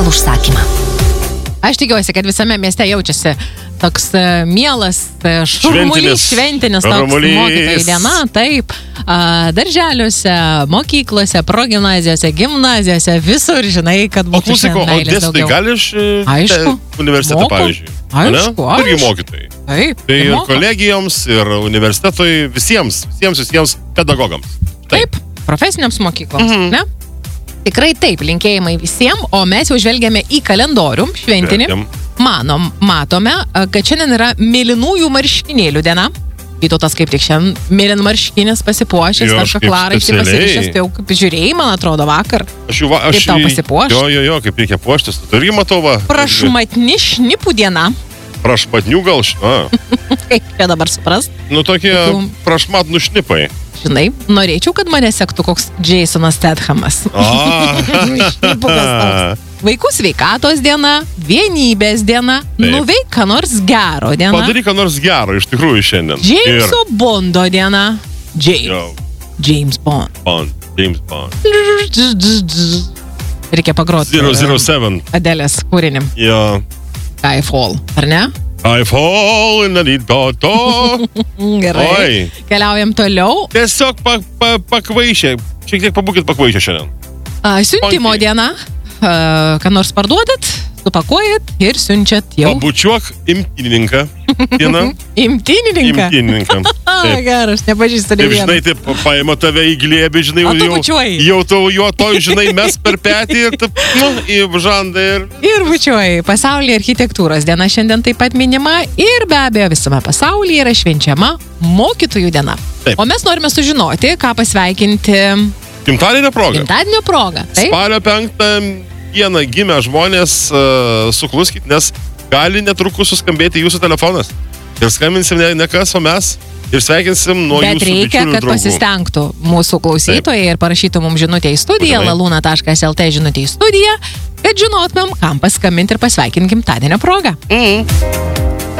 pagal užsakymą. Aš tikiuosi, kad visame mieste jaučiasi toks mielas, šurmulys, šventinis toks mokytojų diena, taip. Darželiuose, mokyklose, progimnazijose, gimnazijose, visur, žinai, kad būtų šiandien meilės daugiau. O dėstytojai gali iš universiteto, pavyzdžiui? Aišku. Irgi mokytojai. Taip. Tai ir kolegijoms, ir universitetui, visiems pedagogams. Taip, profesiniams mokykloms, ne? Tikrai taip, linkėjimai visiems, o mes jau žvelgiame į kalendorių šventinį. Matome, kad šiandien yra mėlynųjų marškinėlių diena. Vytautas kaip tik šiandien mėlynmarškinis pasipuošęs, kažką klaraištį pasirišęs, tai jau kaip žiūrėjai, man atrodo, vakar. Kaip tau pasipuošti? Jo, kaip reikia puoštis, tu irgi matau, va. Prašmatni šnipų diena. Prašmatnių gal, Kaip čia dabar suprast? Nu, tokie prašmatnų šnipai. Žinai, norėčiau, kad mane sektų koks Jasonas Stathamas. Vaikų sveikatos diena, vienybės diena, nuveik ką nors gero diena. Padaryk ką nors gero, iš tikrųjų šiandien. Jameso Bondo diena. James Bond. Reikia pagroti 007 Adelės kūrinį. Skyfall, ar ne? I fall in the deep water. Gerai. Keliaujam toliau. Tiesiog pakvaišė. Šiek tiek pabūkit pakvaišę šiandien. Siuntimo diena. Ką nors parduodat, supakuojat ir siunčiat jau. Pabučiuok imtynininką dieną. Imtynininką? Geras, nepažįstu ne vieną. Žinai, taip paima tave į glėbį, žinai, jau to, žinai, mes per petį ir taip, į žandą ir... Ir bučiuoji. Pasaulyje architektūros diena šiandien taip pat minima ir be abejo visame pasaulyje yra švenčiama mokytojų diena. Taip. O mes norime sužinoti, ką pasveikinti... Gimtadienio proga. Taip. Spalio 5 dieną gimę žmonės, sukluskit, nes gali netrukus suskambėti jūsų telefonas. Ir skambinsim ne kas, o mes. Ir sveikinsim nuo jūsų bičiulių draugų. Bet reikia, kad pasistengtų mūsų klausytojai ir parašytų mums žinutę į studiją, laluna.lt žinutę į studiją, kad žinotumėm, kam paskambinti ir pasveikinti gimtadienio progą.